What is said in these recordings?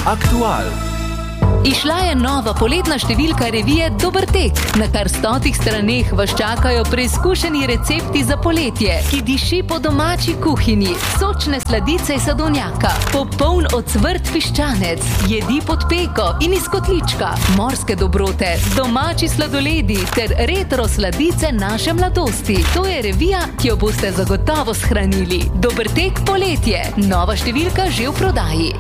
Aktual. Izšla je nova poletna številka revije Dober tek. Na kar 100 straneh vas čakajo preizkušeni recepti za poletje, ki diši po domači kuhinji, sočne sladice iz sadovnjaka, popoln ocvrt piščanec, jedi pod peko in iz kotlička, morske dobrote, domači sladoledi ter retro sladice naše mladosti. To je revija, ki jo boste zagotovo shranili. Dober tek poletje. Nova številka že v prodaji.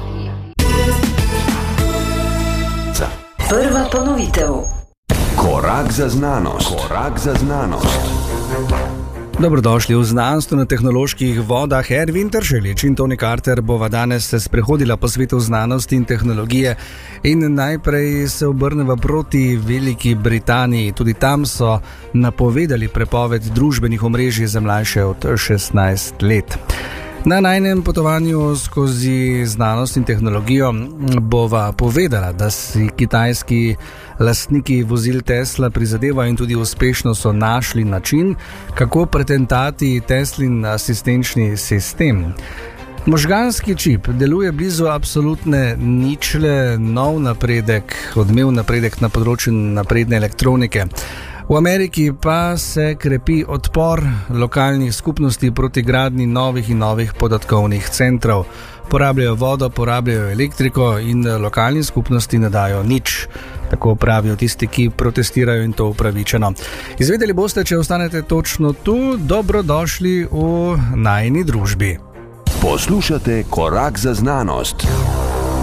Prva ponovitev. Korak za znanost. Korak za znanost. Dobrodošli v znanstveno-tehnoloških vodah. Ervin Tršelič in Toni Carter bova danes se sprehodila po svetu znanosti in tehnologije in najprej se obrneva proti Veliki Britaniji. Tudi tam so napovedali prepoved družbenih omrežij za mlajše od 16 let. Na najnem potovanju skozi znanost in tehnologijo bova povedala, da si kitajski lastniki vozil Tesla prizadevajo in tudi uspešno so našli način, kako pretentati Teslin asistenčni sistem. Možganski čip deluje blizu absolutne ničle, nov napredek, odmev napredek na področju napredne elektronike. V Ameriki pa se krepi odpor lokalnih skupnosti proti gradnji novih in novih podatkovnih centrov. Porabljajo vodo, porabljajo elektriko in lokalni skupnosti ne dajo nič. Tako pravijo tisti, ki protestirajo in to upravičeno. Izvedeli boste, če ostanete točno tu. Dobrodošli v najini družbi. Poslušate Korak za znanost.